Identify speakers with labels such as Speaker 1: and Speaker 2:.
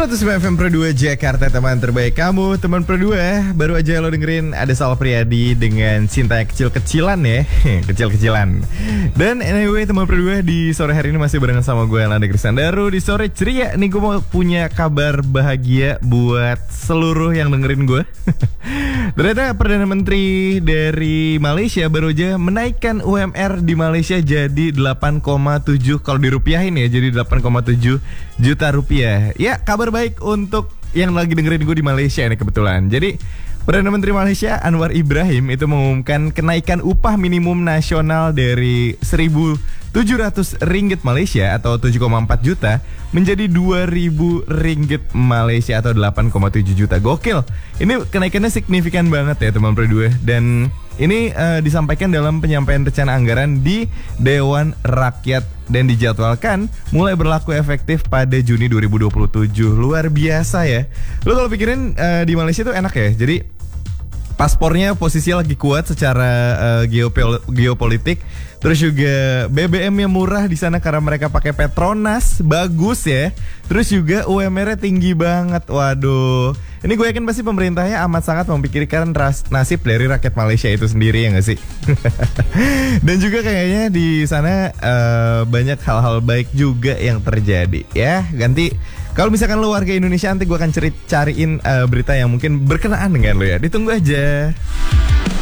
Speaker 1: 109 FM Pro 2 Jakarta, teman terbaik kamu. Teman Pro 2, baru aja lo dengerin ada Sal Priadi dengan Cinta Kecil-Kecilan ya. Kecil-kecilan. Dan anyway teman Pro 2, di sore hari ini masih barengan sama gue Landa Krisandaru. Di sore ceria nih gue mau punya kabar bahagia buat seluruh yang dengerin gue. Ternyata Perdana Menteri dari Malaysia baru aja menaikkan UMR di Malaysia jadi 8,7, kalau dirupiahin ya, jadi 8,7 juta rupiah. Ya, kabar baik untuk yang lagi dengerin gue di Malaysia nih kebetulan. Jadi Perdana Menteri Malaysia Anwar Ibrahim itu mengumumkan kenaikan upah minimum nasional dari 1.700 ringgit Malaysia atau 7,4 juta menjadi 2.000 ringgit Malaysia atau 8,7 juta. Gokil. Ini kenaikannya signifikan banget ya teman Pro 2. Dan ini disampaikan dalam penyampaian rencana anggaran di Dewan Rakyat dan dijadwalkan mulai berlaku efektif pada Juni 2027. Luar biasa ya. Lo kalau pikirin di Malaysia tuh enak ya. Jadi paspornya posisinya lagi kuat secara geopolitik. Terus juga BBM-nya murah di sana karena mereka pakai Petronas, bagus ya. Terus juga UMR-nya tinggi banget. Waduh. Ini gue yakin pasti pemerintahnya amat sangat memikirkan nasib dari rakyat Malaysia itu sendiri, ya nggak sih? Dan juga kayaknya di sana banyak hal-hal baik juga yang terjadi. Ya, ganti. Kalau misalkan lo warga Indonesia, nanti gue akan cariin berita yang mungkin berkenaan dengan lo ya. Ditunggu aja.